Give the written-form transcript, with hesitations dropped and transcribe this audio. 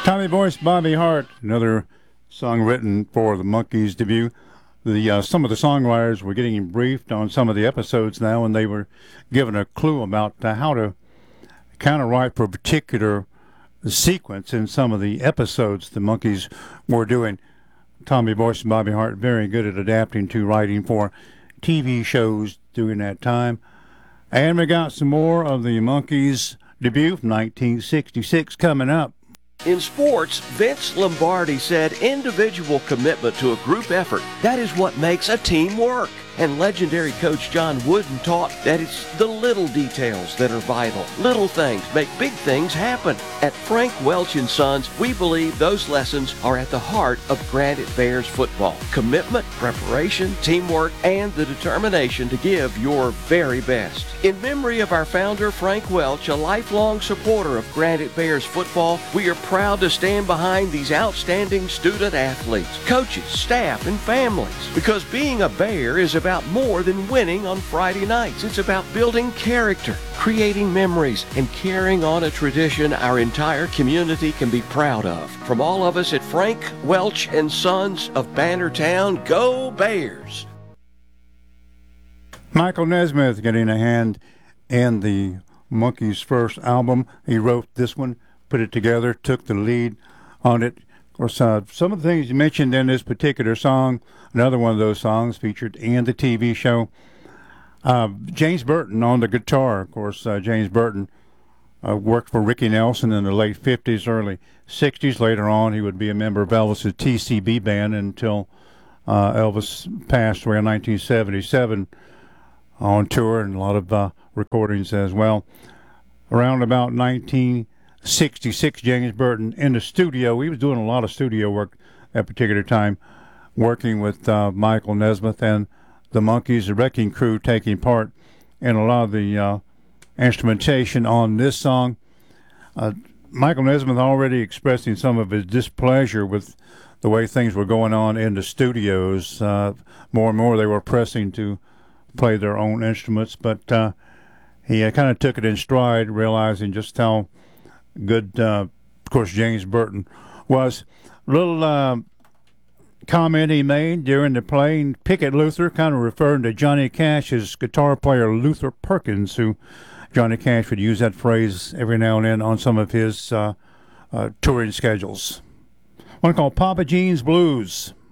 Tommy Boyce, Bobby Hart, another song written for the Monkees debut. Some of the songwriters were getting briefed on some of the episodes now, and they were given a clue about how to kind of write for a particular sequence in some of the episodes the Monkees were doing. Tommy Boyce and Bobby Hart very good at adapting to writing for TV shows during that time. And we got some more of the Monkees debut from 1966 coming up. In sports, Vince Lombardi said individual commitment to a group effort, that is what makes a team work. And legendary coach John Wooden taught that it's the little details that are vital. Little things make big things happen. At Frank Welch & Sons, we believe those lessons are at the heart of Granite Bears football. Commitment, preparation, teamwork, and the determination to give your very best. In memory of our founder, Frank Welch, a lifelong supporter of Granite Bears football, we are proud to stand behind these outstanding student athletes, coaches, staff, and families. Because being a Bear is about more than winning on Friday nights. It's about building character, creating memories, and carrying on a tradition our entire community can be proud of. From all of us at Frank Welch & Sons of Bannertown, go Bears! Michael Nesmith getting a hand in the Monkees' first album. He wrote this one, put it together, took the lead on it. Of course, some of the things you mentioned in this particular song, another one of those songs featured in the TV show. James Burton on the guitar. Of course, James Burton worked for Ricky Nelson in the late 50s, early 60s. Later on, he would be a member of Elvis's TCB band until Elvis passed away in 1977 on tour, and a lot of recordings as well. Around about 1966, James Burton in the studio. He was doing a lot of studio work at particular time, working with Michael Nesmith and the Monkees, the Wrecking Crew, taking part in a lot of the instrumentation on this song. Michael Nesmith already expressing some of his displeasure with the way things were going on in the studios. More and more they were pressing to play their own instruments, but he kind of took it in stride, realizing just how good, of course, James Burton was. A little comment he made during the playing, Pickett Luther, kind of referring to Johnny Cash's guitar player Luther Perkins, who Johnny Cash would use that phrase every now and then on some of his touring schedules. One called Papa Jean's Blues.